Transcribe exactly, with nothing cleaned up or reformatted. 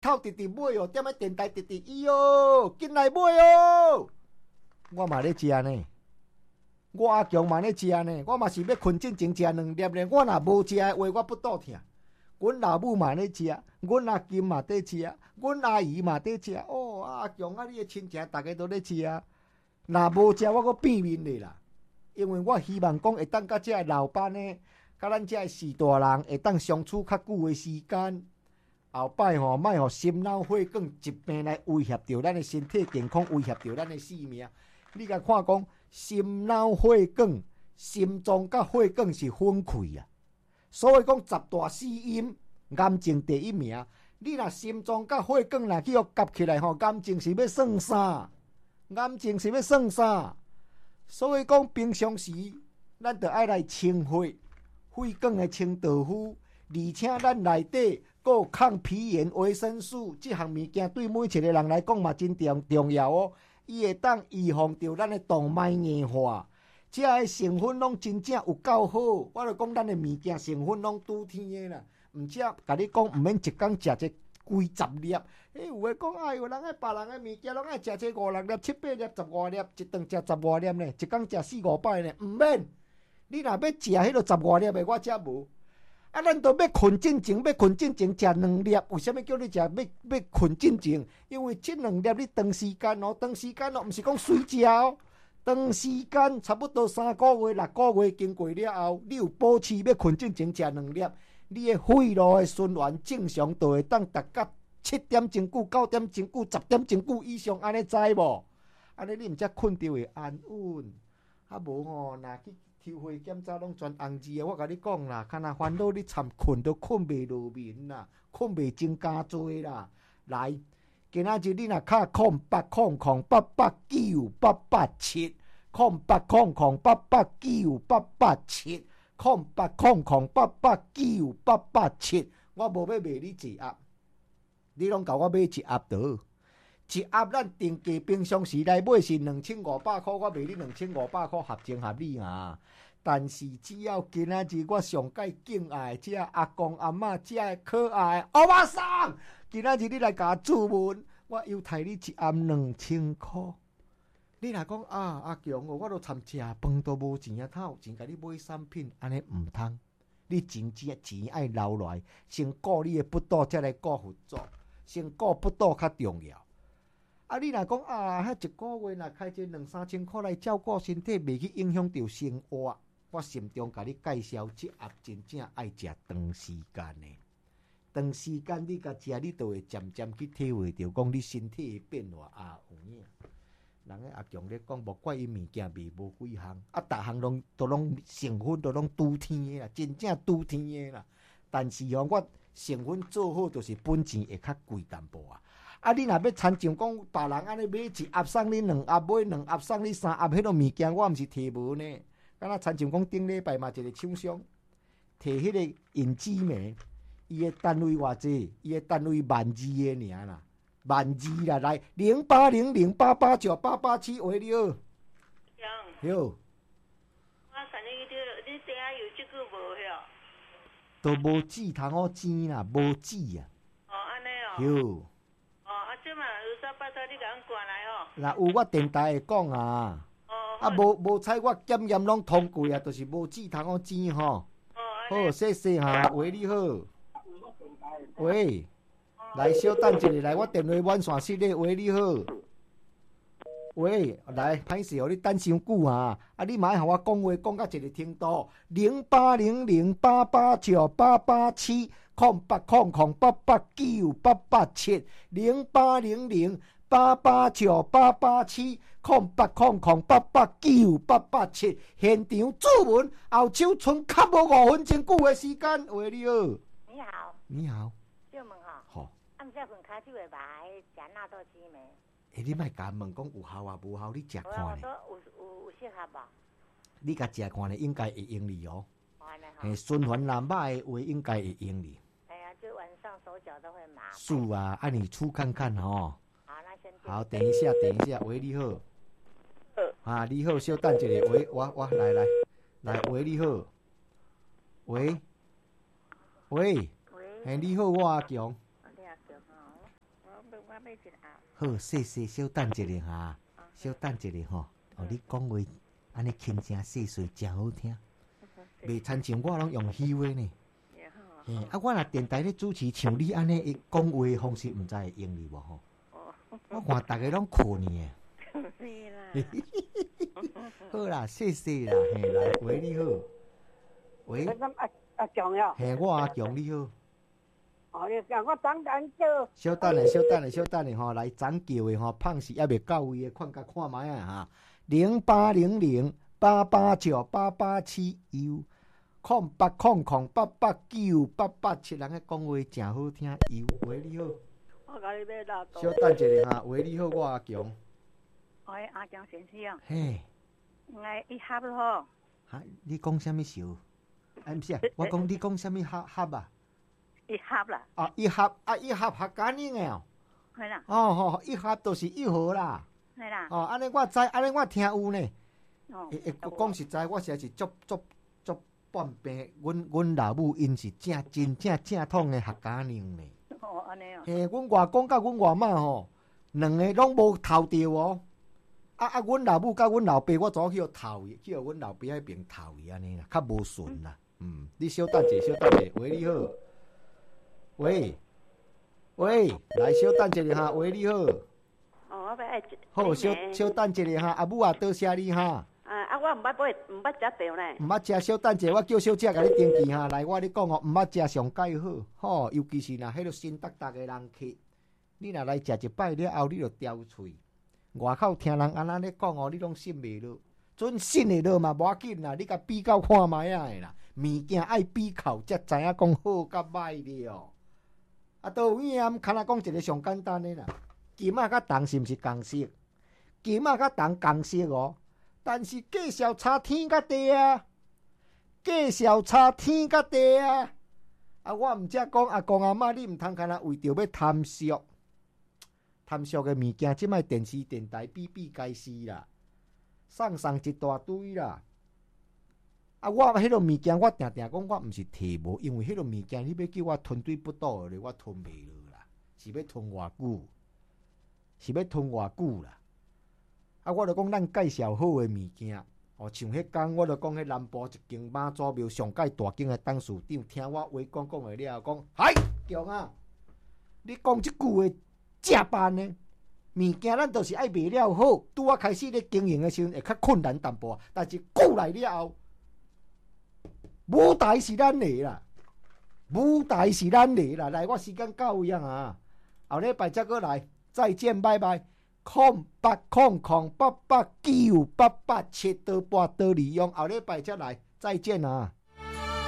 口直直买哦，踮咧电台直直伊哦，进来买哦。我嘛咧食呢，我阿强嘛咧食呢，我嘛是要困进前食两粒呢。我若无食的话，我不肚疼。阮老母嘛咧食，阮阿金嘛在食，阮阿姨嘛在食。哦，阿强啊，你的亲戚大家都咧食。若无食，我阁变面咧啦。因为我希望讲会当甲这老板呢，甲咱这四大人会当相处较久的时间。后摆吼，莫互心脑血管疾病来威胁到咱的身体健康，威胁到咱的性命。你甲看讲，心脑血管、心脏甲血管是分开啊。所以讲十大死因，癌症第一名。你若心脏甲血管若去互夹起来吼，癌症是要算啥？癌症是要算啥？所以讲平常时，咱着爱来清血，血管的清道夫，而且咱内底还有抗皮炎维生素，这项物件对每一个人来讲嘛真重重要哦。伊会当预防着咱的动脉硬化。这个成分拢真正有够好，我就讲咱的物件成分拢拄天的啦。毋则甲你讲，毋免一工食这几十粒。诶，有诶讲，哎哟，人诶别人诶物件拢爱食这五六粒、七八粒、十外粒，一顿食十外粒呢，一工食四五摆呢，毋免。你若要食迄个十外粒的，我则无。啊，咱都要困进前，要困进前食两粒。为什么叫你食要要困进前？因为这两粒你长时间哦，长时间哦，毋是讲随食哦。长时间差不多三个月、六个月经过了后，你有保持要困进前食两粒，你的肺路的循环正常，就会当达到七点钟久、九点钟久、十点钟久以上，安尼知无？安尼你毋则困着会安稳。啊无吼，若去抽血检查拢全红字的，我甲你讲啦，看若烦恼你参困都困袂落眠啦，困袂真加多啦。来。今仔日你若卡空八空空八八九八八七，空八空空八八九八八七，空八空空八八九八八七，我无要卖你一盒，你拢甲我买一盒倒，一盒咱定价平常时来买是两千五百块，我卖你两千五百块合情合理啊。但是只要今仔日我上界敬爱这阿公阿嬷这可爱欧巴桑，今仔日你来甲我注文，我又提你一盒两千块。你若讲啊阿强哦，我都参食饭都无钱啊，他有钱甲你买产品，安尼毋通。你真正钱爱留来，先顾你的不倒，才来顾佛祖。先顾不倒较重要。啊，你若讲啊，迄一个月若开这两三千块来照顾身体，袂去影响到生活。我心中甲你介绍，这盒真正爱食长时间的。长时间你甲食，你就会渐渐去体会到，讲你身体的变化啊有影。人个阿强咧讲，无怪伊物件味无几项，啊，逐项拢都拢成分都拢拄天的啦，真正拄天的啦。但是哦，我成分做好，就是本钱会较贵淡薄啊。啊，你若要参像讲别人安尼买一盒送你两盒，买两盒送你三盒，迄种物件我毋是摕无呢。敢若参像讲顶礼拜嘛，一个厂商摕迄个引子棉，伊个单位偌济？伊个单位万字的尔啦，万字啦，来零八零零八八九八八七，喂你好。 有。 有。 我看你这你底下有这个无哟？ 都无纸通好钱啦，无纸啊。 哦，安尼哦。 有。 哦，啊，即嘛有啥拜托你甲阮赶来哦。 若有我电台会讲啊。啊，无无采我检验拢通过啊，就是无纸通好钱吼。 哦， 好，谢谢哈，喂你好。喂，来稍等一下，来我电话满线失咧，喂你好。喂，来，歹势哦，你等伤久啊！啊，你嘛爱互我讲话，讲到一个程度。零八零零八八九八八七，空八空空八八九八八七，零八零零八八九八八七，空八空空八八九八八七。现场注文，后手剩较无五分钟久的时间。喂，你好。 你好。 你好。 小问哈。 好。 啊，毋知份骹手会麻迄食纳豆鸡没？ 诶、欸，你莫甲问讲有效啊无效，你食看咧。 有有有适合无？ 你甲食看咧，应该会用哩哦。 安尼吼。 嘿，循环南北的话，应该会用哩。 哎呀，就晚上手脚都会麻。 是啊，按你出看看哦。 好，那先。 好，等一下，等一下，喂，你好。呃。啊，你好，稍等一下，喂，我我来来来，喂，你好。喂。喂。喂。嘿，你好，我阿强。 我我买一盒。 好，细细小等一下哈，小等一下吼。哦，你讲话安尼轻声细碎，真好听。袂亲像我拢用虚话呢。嘿，啊，我若电台咧主持，像你安尼讲话方式，毋知会用哩无吼？我看逐个拢困呢。 是啦。 好啦，谢谢啦，嘿，来，喂，你好，喂， 阿阿强哟， 嘿，我阿强你好， 哦，你讲我长单叫， 小等下，小等下，小等下吼，来长叫的吼，胖是还未到位的，看甲看卖啊哈，零八零零八八九八八七 U， 空八空空八八九八八七，人个讲话真好听，U， 喂，你好， 我甲你买大刀， 小等一下哈，喂，你好，我阿强， 我是阿强先生， 嘿。 我一盒咯。 哈，你讲什么笑？啊，毋是啊，我讲你讲什么盒盒啊？ 一盒啦。 啊，一盒啊，一盒合家宁的哦。 系啦。 哦吼，一盒就是一盒啦。 系啦。 哦，安尼我知，安尼我听有呢。 哦。 诶诶，讲实在，我实在是足足足半病。阮阮老母因是正真正正统的合家宁呢。 哦，安尼哦。 嘿，阮外公甲阮外妈吼，两个拢无偷着哦。啊啊！阮老母甲阮老爸，我早去偷伊，去阮老爸迄边偷伊安尼啦，较无顺啦。嗯，你小等者，小等者，喂，你好，喂，喂，来小等一下哈，喂，你好。 哦，我要爱。 好，小小等一下哈，阿母啊，多谢你哈。 啊啊，我毋捌买，毋捌食着呢。 毋捌食，小等者，我叫小姐甲你登记哈。来，我你讲哦，毋捌食上介好，吼，尤其是若迄个新达达的人客，你若来食一摆了后，你就叼喙。外口听人安那咧讲哦，你拢信袂落，准信会落嘛无要紧啦，你甲比较看卖啊的啦，物件爱比较才知影讲好甲歹了。啊，都有影，敢若讲一个上简单的啦，金仔甲铜是毋是共色？金仔甲铜共色哦，但是价小差天甲地啊，价小差天甲地啊。啊，我毋则讲阿公阿嬷，你毋通敢若为着要贪俗。贪俗的物件，即摆电视电台比比皆是啦，送送一大堆啦。啊，我迄落物件，我定定讲，我毋是摕无，因为迄落物件，你要叫我吞对不倒咧，我吞袂落啦。是要吞偌久？是要吞偌久啦？啊，我著讲咱介绍好的物件，哦，像迄天我著讲，迄南部一间妈祖庙上界大间的董事长，听我话讲讲的了，讲，嗨，强啊！你讲即句话。正办呢，物件咱都是爱卖了好，拄啊开始咧经营的时阵会较困难淡薄，但是久来了后，舞台是咱的啦，舞台是咱的啦。来，我时间到位啊，后礼拜再过来，再见，拜拜。空八空空八八九八八七多八多利用，后礼拜再来，再见啊。